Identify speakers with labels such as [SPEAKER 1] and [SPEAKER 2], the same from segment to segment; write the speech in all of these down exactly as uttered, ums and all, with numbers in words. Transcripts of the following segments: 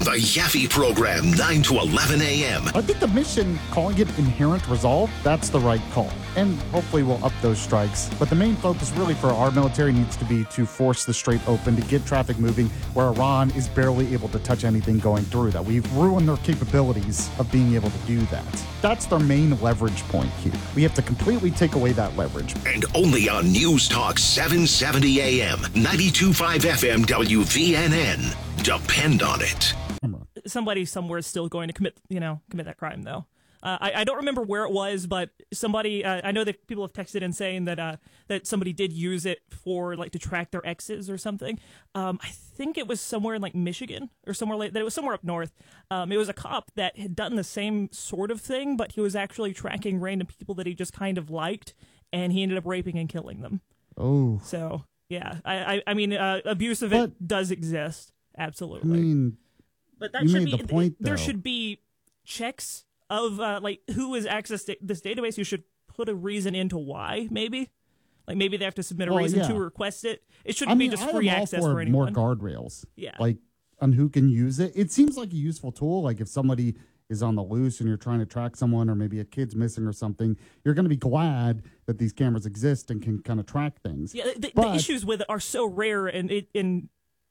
[SPEAKER 1] The Yaffe Program, nine to eleven a.m.
[SPEAKER 2] I think the mission, calling it Inherent Resolve, that's the right call. And hopefully we'll up those strikes. But the main focus really for our military needs to be to force the Strait open, to get traffic moving, where Iran is barely able to touch anything going through that. We've ruined their capabilities of being able to do that. That's their main leverage point here. We have to completely take away that leverage.
[SPEAKER 1] And only on News Talk seven seventy a.m., ninety-two point five F M W V N N. Depend on it.
[SPEAKER 3] Somebody somewhere is still going to commit, you know, commit that crime, though. Uh, I, I don't remember where it was, but somebody, uh, I know that people have texted in saying that uh, that somebody did use it for, like, to track their exes or something. Um, I think it was somewhere in, like, Michigan or somewhere like that. It was somewhere up north. Um, it was a cop that had done the same sort of thing, but he was actually tracking random people that he just kind of liked, and he ended up raping and killing them.
[SPEAKER 2] Oh.
[SPEAKER 3] So, yeah. I, I, I mean, uh, abuse of
[SPEAKER 2] but,
[SPEAKER 3] it does exist. Absolutely.
[SPEAKER 2] I mean...
[SPEAKER 3] But that
[SPEAKER 2] you
[SPEAKER 3] should
[SPEAKER 2] made
[SPEAKER 3] be
[SPEAKER 2] the point,
[SPEAKER 3] there
[SPEAKER 2] though.
[SPEAKER 3] should be checks of uh, like who has accessed this database. You should put a reason into why, maybe. Like maybe they have to submit a
[SPEAKER 2] well,
[SPEAKER 3] reason
[SPEAKER 2] yeah.
[SPEAKER 3] to request it. It shouldn't
[SPEAKER 2] I mean,
[SPEAKER 3] be just
[SPEAKER 2] I
[SPEAKER 3] free
[SPEAKER 2] am all
[SPEAKER 3] access
[SPEAKER 2] for,
[SPEAKER 3] for anyone.
[SPEAKER 2] more guardrails.
[SPEAKER 3] Yeah.
[SPEAKER 2] Like on who can use it. It seems like a useful tool. Like if somebody is on the loose and you're trying to track someone, or maybe a kid's missing or something, you're going to be glad that these cameras exist and can kind of track things.
[SPEAKER 3] Yeah, the,
[SPEAKER 2] but,
[SPEAKER 3] the issues with it are so rare, and it in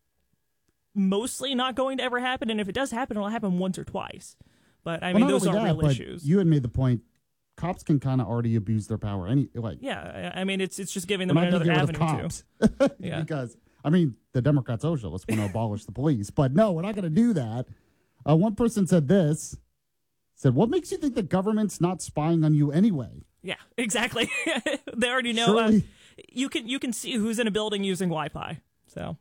[SPEAKER 3] mostly not going to ever happen. And if it does happen, it'll happen once or twice. But I
[SPEAKER 2] well,
[SPEAKER 3] mean, those
[SPEAKER 2] only
[SPEAKER 3] aren't
[SPEAKER 2] that,
[SPEAKER 3] real
[SPEAKER 2] but
[SPEAKER 3] issues.
[SPEAKER 2] You had made the point. Cops can kind of already abuse their power. Any like
[SPEAKER 3] yeah, I mean, it's it's just giving them
[SPEAKER 2] we're not
[SPEAKER 3] another
[SPEAKER 2] gonna get rid
[SPEAKER 3] avenue
[SPEAKER 2] of
[SPEAKER 3] to.
[SPEAKER 2] cops.
[SPEAKER 3] Yeah.
[SPEAKER 2] Because I mean, the Democrat socialists want to abolish the police, but no, we're not going to do that. Uh, one person said this. Said, "What makes you think the government's not spying on you anyway?"
[SPEAKER 3] Yeah, exactly. They already know.
[SPEAKER 2] Surely,
[SPEAKER 3] uh, you can you can see who's in a building using Wi-Fi. So,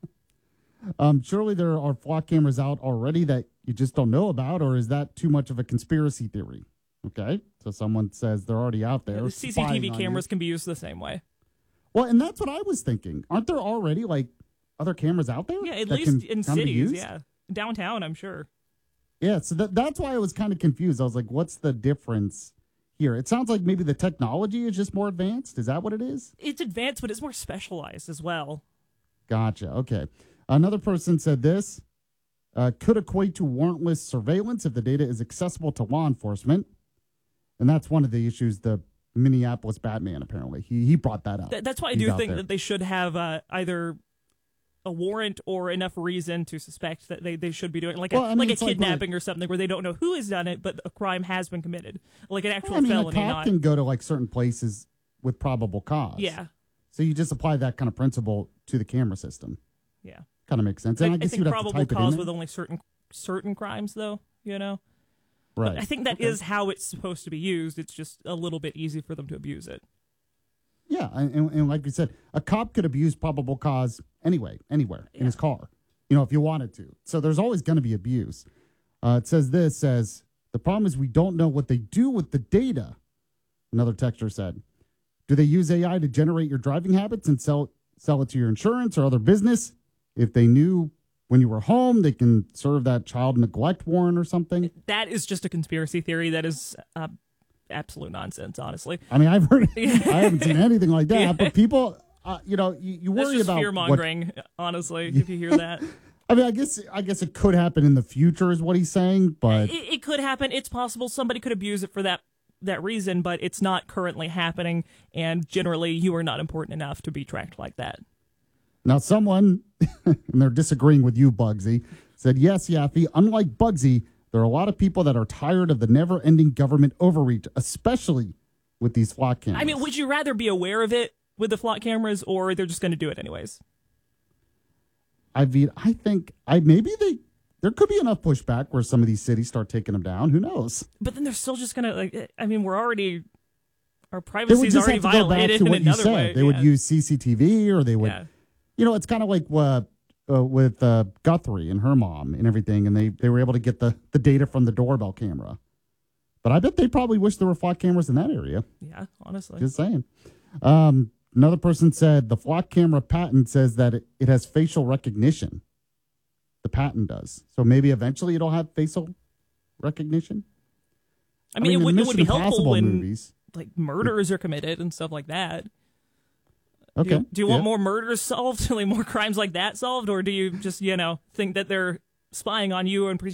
[SPEAKER 2] um, surely there are flock cameras out already that you just don't know about, or is that too much of a conspiracy theory? Okay, so someone says they're already out there.
[SPEAKER 3] the C C T V
[SPEAKER 2] spying on
[SPEAKER 3] cameras
[SPEAKER 2] you.
[SPEAKER 3] can be used the same way.
[SPEAKER 2] Well, and that's what I was thinking. Aren't there already like other cameras out there?
[SPEAKER 3] Yeah, at
[SPEAKER 2] that
[SPEAKER 3] least
[SPEAKER 2] can
[SPEAKER 3] in
[SPEAKER 2] kind of be
[SPEAKER 3] cities.
[SPEAKER 2] used?
[SPEAKER 3] Yeah, downtown, I'm sure.
[SPEAKER 2] Yeah, so that, that's why I was kind of confused. I was like, what's the difference here? It sounds like maybe the technology is just more advanced. Is that what it is?
[SPEAKER 3] It's advanced, but it's more specialized as well.
[SPEAKER 2] Gotcha. Okay. Another person said this uh, could equate to warrantless surveillance if the data is accessible to law enforcement. And that's one of the issues the Minneapolis Batman, apparently. He he brought that up.
[SPEAKER 3] Th- that's why I
[SPEAKER 2] He's
[SPEAKER 3] do
[SPEAKER 2] out
[SPEAKER 3] think
[SPEAKER 2] there.
[SPEAKER 3] that they should have uh, either a warrant or enough reason to suspect that they, they should be doing like
[SPEAKER 2] Well,
[SPEAKER 3] a
[SPEAKER 2] I mean,
[SPEAKER 3] like a
[SPEAKER 2] it's like when
[SPEAKER 3] kidnapping or something where they don't know who has done it, but a crime has been committed, like an actual
[SPEAKER 2] Well, I mean,
[SPEAKER 3] felony.
[SPEAKER 2] a cop
[SPEAKER 3] Not
[SPEAKER 2] can go to like certain places with probable cause.
[SPEAKER 3] yeah,
[SPEAKER 2] So you just apply that kind of principle to the camera system.
[SPEAKER 3] yeah.
[SPEAKER 2] Kind of makes sense. And I,
[SPEAKER 3] I, I
[SPEAKER 2] guess
[SPEAKER 3] think
[SPEAKER 2] you'd have to
[SPEAKER 3] probable
[SPEAKER 2] type it in
[SPEAKER 3] cause
[SPEAKER 2] there.
[SPEAKER 3] with only certain certain crimes, though. You know.
[SPEAKER 2] Right.
[SPEAKER 3] But I think that
[SPEAKER 2] Okay.
[SPEAKER 3] is how it's supposed to be used. It's just a little bit easy for them to abuse it.
[SPEAKER 2] Yeah, and, and like you said, a cop could abuse probable cause anyway, anywhere in
[SPEAKER 3] Yeah.
[SPEAKER 2] his car, you know, if you wanted to. So there's always going to be abuse. Uh, it says this, says, the problem is we don't know what they do with the data. Another texter said, do they use A I to generate your driving habits and sell, sell it to your insurance or other business? If they knew when you were home, they can serve that child neglect warrant or something.
[SPEAKER 3] That is just a conspiracy theory. That is uh, absolute nonsense, honestly.
[SPEAKER 2] I mean, I've heard, I haven't seen anything like that,
[SPEAKER 3] Yeah.
[SPEAKER 2] but people, uh, you know, you, you
[SPEAKER 3] That's
[SPEAKER 2] worry
[SPEAKER 3] just
[SPEAKER 2] about
[SPEAKER 3] fear
[SPEAKER 2] what
[SPEAKER 3] mongering, honestly, if you hear that.
[SPEAKER 2] I mean, I guess I guess it could happen in the future, is what he's saying. But
[SPEAKER 3] It, it could happen. It's possible somebody could abuse it for that that reason, but it's not currently happening. And generally, you are not important enough to be tracked like that.
[SPEAKER 2] now someone, and they're disagreeing with you, Bugsy, said, yes, Yaffe, unlike Bugsy, there are a lot of people that are tired of the never-ending government overreach, especially with these flock cameras.
[SPEAKER 3] I mean, would you rather be aware of it with the flock cameras, or they're just going to do it anyways?
[SPEAKER 2] I mean, I think I maybe they there could be enough pushback where some of these cities start taking them down. Who knows?
[SPEAKER 3] But then they're still just going to, like, I mean, we're already, our
[SPEAKER 2] They
[SPEAKER 3] privacy
[SPEAKER 2] would
[SPEAKER 3] is
[SPEAKER 2] just
[SPEAKER 3] already
[SPEAKER 2] have to go back
[SPEAKER 3] violated
[SPEAKER 2] to
[SPEAKER 3] in
[SPEAKER 2] what you
[SPEAKER 3] another
[SPEAKER 2] said.
[SPEAKER 3] way.
[SPEAKER 2] They would
[SPEAKER 3] Yeah.
[SPEAKER 2] use C C T V, or they would,
[SPEAKER 3] Yeah.
[SPEAKER 2] you know, it's kind of like uh, uh, with uh, Guthrie and her mom and everything, and they, they were able to get the, the data from the doorbell camera. But I bet they probably wish there were flock cameras in that area.
[SPEAKER 3] Yeah, honestly.
[SPEAKER 2] Just saying. Um, another person said the flock camera patent says that it, it has facial recognition. The patent does. So maybe eventually it'll have facial recognition.
[SPEAKER 3] I mean,
[SPEAKER 2] in
[SPEAKER 3] it,
[SPEAKER 2] the
[SPEAKER 3] would, it would
[SPEAKER 2] Mission
[SPEAKER 3] be helpful
[SPEAKER 2] Impossible
[SPEAKER 3] when
[SPEAKER 2] movies.
[SPEAKER 3] like murders are committed and stuff like that.
[SPEAKER 2] Okay.
[SPEAKER 3] Do you, do you want
[SPEAKER 2] yeah.
[SPEAKER 3] more murders solved, like more crimes like that solved, or do you just, you know, think that they're spying on you and